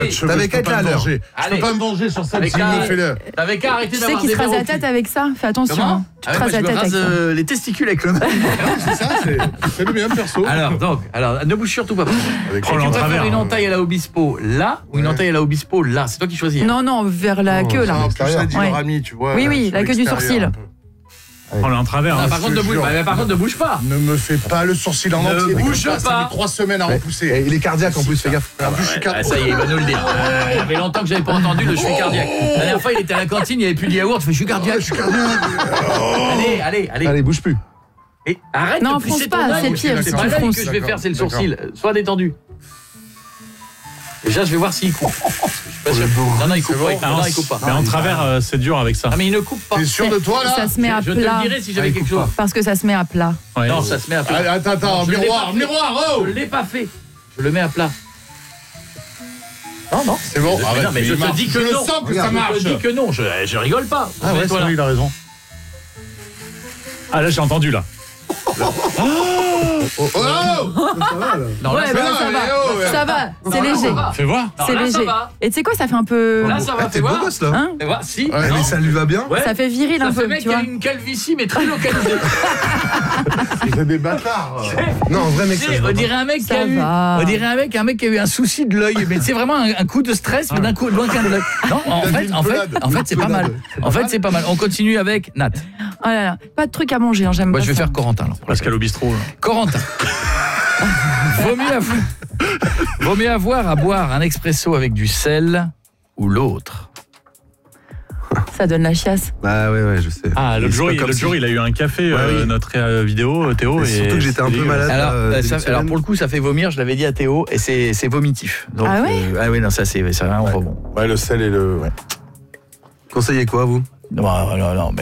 T'avais qu'à être là à l'heure. Je peux pas me venger sur ça. Fais-le. T'avais qu'à arrêter Tu sais d'avoir qu'il des se rase verres la au cul. tête avec ça. Fais attention. Comment Hein. Tu te rases la moi, je tête me avec rase ça. les testicules avec le C'est ça, c'est le bien perso. Alors, ne bouge surtout pas. Avec Tu préfères une entaille à la Obispo là ou une entaille à la Obispo là? C'est toi qui choisis. Non, vers la queue là. Plus ça dit Ouais. leur ami, tu vois. Oui, la queue du sourcil. Prends-le en travers. Par contre, ne bouge pas. Ne me fais pas le sourcil en entier. bouge pas. Ça met 3 semaines à repousser. Il est cardiaque en plus, fais gaffe. En plus, je suis Ah, ça y est, il va nous le dire. Ça fait longtemps que j'avais pas entendu le je suis cardiaque. La dernière fois, il était à la cantine, il n'y avait plus de yaourt, il fait je suis cardiaque. Allez. Allez, bouge plus. Et arrête Non, de pousser fronce ton pas, œil. c'est pire, C'est c'est pas tu l'œil fronces. que je vais faire, c'est le sourcil. Sois détendu. Déjà, je vais voir s'il coupe. Je suis pas sûr. Non, il coupe pas. Non, il coupe pas. Mais en travers, c'est dur avec ça. Ah, mais il ne coupe pas. T'es sûr de toi là? Ça se met à Je te plat. le dirai si j'avais quelque chose. Parce que ça se met à plat. Ouais. Non, ça se met à plat. Allez, attends, Je l'ai miroir, pas fait. oh! Je l'ai pas fait. Je le mets à plat. Non. C'est bon, Mais arrête. non, mais je te dis que Je non. sens que ça marche. Je te dis que non. Je rigole pas. Ah ouais, c'est vrai, il a raison. Ah là, j'ai entendu là. Oh! Non, là, Ouais, ça bah, va. ça va. Ça va, c'est Non, là, ça léger. va. Fais voir. Non, C'est là, ça léger. va. Et tu sais quoi, ça fait un peu. Là, ça va. T'es Fais beau voir. gosse là. Hein Fais voir. Si. Ouais, non. Mais ça lui va bien. Ouais. Ça fait viril un Ça fait peu, mec tu qui a vois. une calvitie mais très localisée. C'est des bâtards. Non, en vrai, mec, ça se On voit pas. dirait un mec qui Ça a eu, va. on dirait un mec qui a eu un souci de l'œil, mais c'est vraiment un coup de stress, mais d'un coup loin de l'œil. Non, en fait, c'est pas mal. En fait, c'est pas mal. On continue avec Nat. Oh là là, pas de truc à manger, hein, j'aime Moi, pas je vais ça. faire Corentin. alors. Pascal au bistrot. Là. Corentin. Vaut mieux avoir à boire un expresso avec du sel ou l'autre. Ça donne la chiasse. Bah ouais, je sais. Ah, l'autre C'est jour, pas comme si- il a eu un café, oui. notre vidéo, Théo. Et surtout que j'étais un peu malade. Alors pour le coup, ça fait vomir, je l'avais dit à Théo, et c'est vomitif. Donc, Ah ouais ah oui, non, ça c'est vraiment pas bon. Ouais, le sel et le. Ouais. Conseillez quoi, vous? Non,